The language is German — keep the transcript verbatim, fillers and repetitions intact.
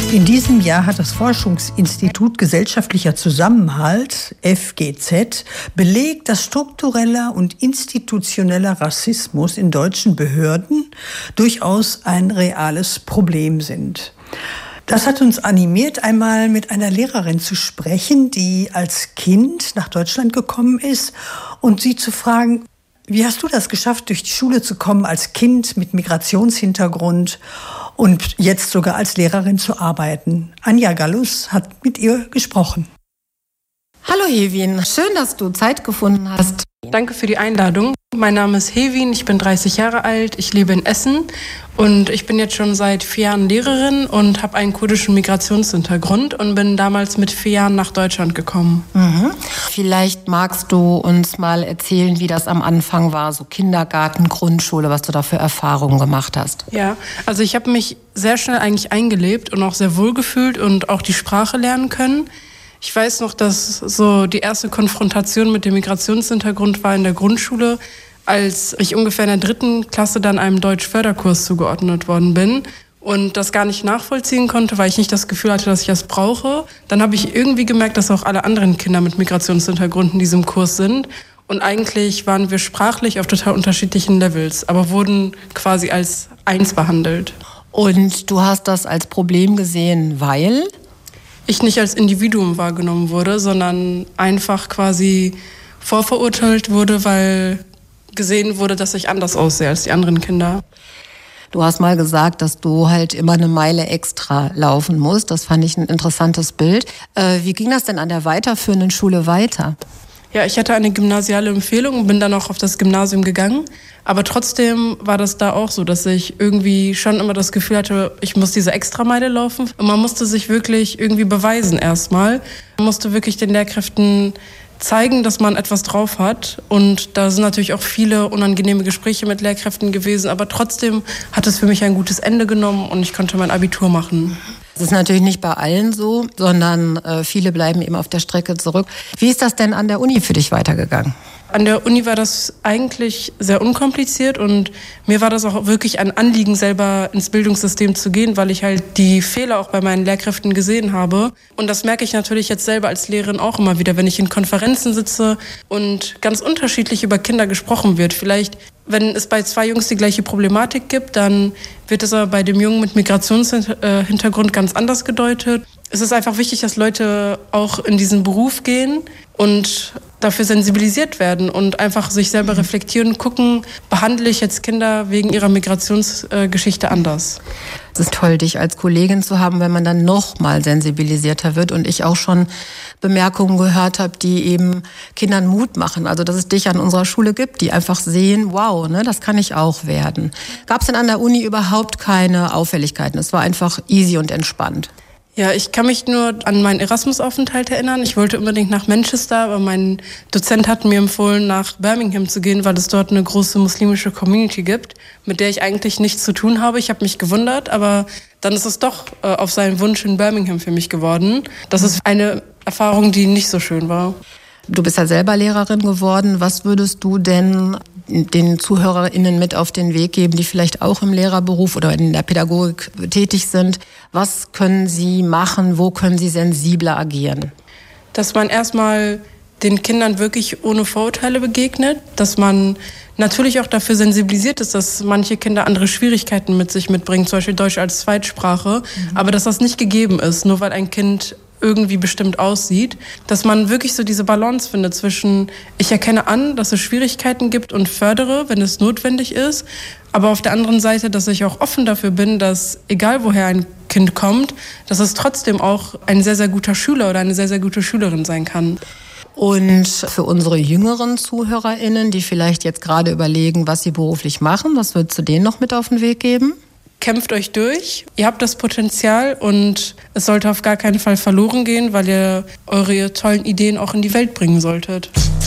In diesem Jahr hat das Forschungsinstitut Gesellschaftlicher Zusammenhalt, F G Z, belegt, dass struktureller und institutioneller Rassismus in deutschen Behörden durchaus ein reales Problem sind. Das hat uns animiert, einmal mit einer Lehrerin zu sprechen, die als Kind nach Deutschland gekommen ist, und sie zu fragen: Wie hast du das geschafft, durch die Schule zu kommen als Kind mit Migrationshintergrund und jetzt sogar als Lehrerin zu arbeiten? Anja Gallus hat mit ihr gesprochen. Hallo Hevin, schön, dass du Zeit gefunden hast. Danke für die Einladung. Mein Name ist Hevin, ich bin dreißig Jahre alt, ich lebe in Essen und ich bin jetzt schon seit vier Jahren Lehrerin und habe einen kurdischen Migrationshintergrund und bin damals mit vier Jahren nach Deutschland gekommen. Mhm. Vielleicht magst du uns mal erzählen, wie das am Anfang war, so Kindergarten, Grundschule, was du da für Erfahrungen gemacht hast. Ja, also ich habe mich sehr schnell eigentlich eingelebt und auch sehr wohl gefühlt und auch die Sprache lernen können. Ich weiß noch, dass so die erste Konfrontation mit dem Migrationshintergrund war in der Grundschule, als ich ungefähr in der dritten Klasse dann einem Deutsch-Förderkurs zugeordnet worden bin und das gar nicht nachvollziehen konnte, weil ich nicht das Gefühl hatte, dass ich das brauche. Dann habe ich irgendwie gemerkt, dass auch alle anderen Kinder mit Migrationshintergrund in diesem Kurs sind. Und eigentlich waren wir sprachlich auf total unterschiedlichen Levels, aber wurden quasi als eins behandelt. Und du hast das als Problem gesehen, weil ich nicht als Individuum wahrgenommen wurde, sondern einfach quasi vorverurteilt wurde, weil gesehen wurde, dass ich anders aussehe als die anderen Kinder. Du hast mal gesagt, dass du halt immer eine Meile extra laufen musst. Das fand ich ein interessantes Bild. Äh, wie ging das denn an der weiterführenden Schule weiter? Ja, ich hatte eine gymnasiale Empfehlung und bin dann auch auf das Gymnasium gegangen. Aber trotzdem war das da auch so, dass ich irgendwie schon immer das Gefühl hatte, ich muss diese Extrameile laufen. Und man musste sich wirklich irgendwie beweisen erstmal. Man musste wirklich den Lehrkräften zeigen, dass man etwas drauf hat. Und da sind natürlich auch viele unangenehme Gespräche mit Lehrkräften gewesen. Aber trotzdem hat es für mich ein gutes Ende genommen und ich konnte mein Abitur machen. Das ist natürlich nicht bei allen so, sondern äh, viele bleiben eben auf der Strecke zurück. Wie ist das denn an der Uni für dich weitergegangen? An der Uni war das eigentlich sehr unkompliziert und mir war das auch wirklich ein Anliegen, selber ins Bildungssystem zu gehen, weil ich halt die Fehler auch bei meinen Lehrkräften gesehen habe. Und das merke ich natürlich jetzt selber als Lehrerin auch immer wieder, wenn ich in Konferenzen sitze und ganz unterschiedlich über Kinder gesprochen wird. Vielleicht, wenn es bei zwei Jungs die gleiche Problematik gibt, dann wird es aber bei dem Jungen mit Migrationshintergrund ganz anders gedeutet. Es ist einfach wichtig, dass Leute auch in diesen Beruf gehen und dafür sensibilisiert werden und einfach sich selber reflektieren und gucken, behandle ich jetzt Kinder wegen ihrer Migrationsgeschichte anders. Es ist toll, dich als Kollegin zu haben, wenn man dann noch mal sensibilisierter wird und ich auch schon Bemerkungen gehört habe, die eben Kindern Mut machen. Also, dass es dich an unserer Schule gibt, die einfach sehen, wow, ne, das kann ich auch werden. Gab es denn an der Uni überhaupt keine Auffälligkeiten? Es war einfach easy und entspannt. Ja, ich kann mich nur an meinen Erasmus-Aufenthalt erinnern. Ich wollte unbedingt nach Manchester, aber mein Dozent hat mir empfohlen, nach Birmingham zu gehen, weil es dort eine große muslimische Community gibt, mit der ich eigentlich nichts zu tun habe. Ich habe mich gewundert, aber dann ist es doch äh, auf seinen Wunsch in Birmingham für mich geworden. Das ist eine Erfahrung, die nicht so schön war. Du bist ja selber Lehrerin geworden. Was würdest du denn den ZuhörerInnen mit auf den Weg geben, die vielleicht auch im Lehrerberuf oder in der Pädagogik tätig sind? Was können sie machen? Wo können sie sensibler agieren? Dass man erstmal den Kindern wirklich ohne Vorurteile begegnet, dass man natürlich auch dafür sensibilisiert ist, dass manche Kinder andere Schwierigkeiten mit sich mitbringen, zum Beispiel Deutsch als Zweitsprache, mhm. aber dass das nicht gegeben ist, nur weil ein Kind irgendwie bestimmt aussieht, dass man wirklich so diese Balance findet zwischen, ich erkenne an, dass es Schwierigkeiten gibt und fördere, wenn es notwendig ist, aber auf der anderen Seite, dass ich auch offen dafür bin, dass egal woher ein Kind kommt, dass es trotzdem auch ein sehr, sehr guter Schüler oder eine sehr, sehr gute Schülerin sein kann. Und für unsere jüngeren ZuhörerInnen, die vielleicht jetzt gerade überlegen, was sie beruflich machen, was würdest du denen noch mit auf den Weg geben? Kämpft euch durch, ihr habt das Potenzial und es sollte auf gar keinen Fall verloren gehen, weil ihr eure tollen Ideen auch in die Welt bringen solltet.